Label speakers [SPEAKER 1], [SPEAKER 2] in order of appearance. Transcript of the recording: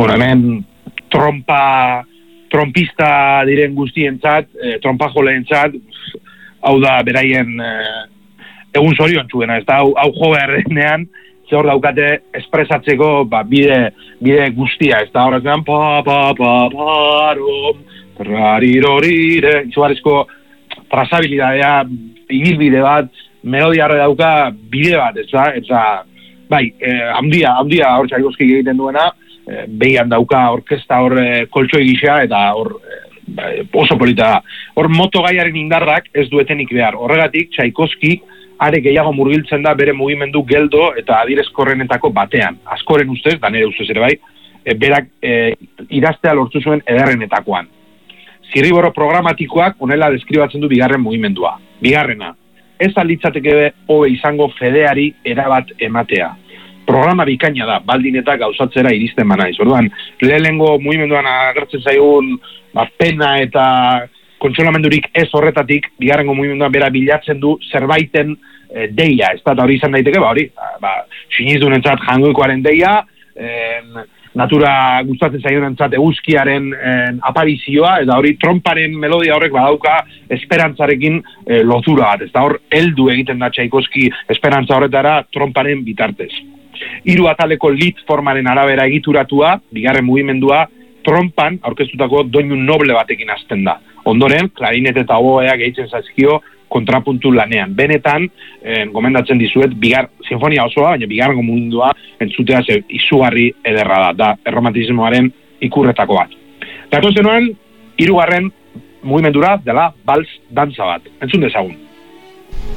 [SPEAKER 1] Bueno, hemen trompista diren guztientzat, trompa joleentzat, hau da beraien egun zorion txuena, ez da, hau jo beharrenean, ze hor daukate espresatzeko bide guztia, ez da, horretan, rarirorire, izugarrizko trazabilidadea, ibilbide bat, melodia horre dauka bide bat, ez da, eta bai, handia hor Txaikovski egiten duena, behian dauka orkesta hor koltsoi gisa, eta hor oso polita da. Hor motogaiaren indarrak ez duetenik behar. Horregatik, Txaikovski are gehiago murgiltzen da bere mugimendu geldo eta adirezkorrenetako batean. Askoren ustez, da nire ustez ere bai, berak idaztea lortu zuen ederrenetakoan. Zirriborro programatikoak honela deskribatzen du bigarren mugimendua. Bigarrena, ez alitzateke hobe izango fedeari erabat ematea. Programa bikaina da, baldin eta gauzatzera iristen banaiz. Orduan, lehenengo mugimenduan agertzen zaigun pena eta kontsolamendurik ez horretatik, bigarrengo mugimenduan bera bilatzen du zerbaiten deia, ez da hori izan daiteke, sinizunentzat jangoikoaren deia, natura gustatzen zaionentzat eguzkiaren aparizioa, eta hori tromparen melodia horrek badauka esperantzarekin lotura bat, ez da hor heldu egiten da Txaikovski esperantza horretara tromparen bitartez. 3 ataleko lead formaren arabera egituratua, bigarren mugimendua, trompan aurkeztutako doinu noble batekin hasten da. Ondoren, klarinet eta oboea gehitzen zaizkio kontrapuntu lanean. Benetan, gomendatzen dizuet, sinfonia osoa, baina bigarrengo mugimendua entzutea izugarri ederra da erromantismoaren ikurretako bat. Datozen nuen, 3. mugimendura dela bals dantza bat. Entzun dezagun.